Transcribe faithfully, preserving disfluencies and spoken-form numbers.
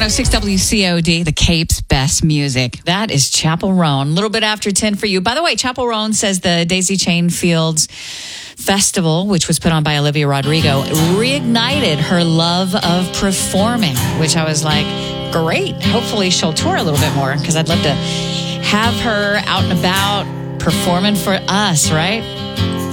six W C O D, the Cape's best music. That is Chapel Roan. A little bit after ten for you. By the way, Chapel Roan says the Daisy Chain Fields Festival, which was put on by Olivia Rodrigo, reignited her love of performing, which I was like, great. Hopefully she'll tour a little bit more because I'd love to have her out and about performing for us, right?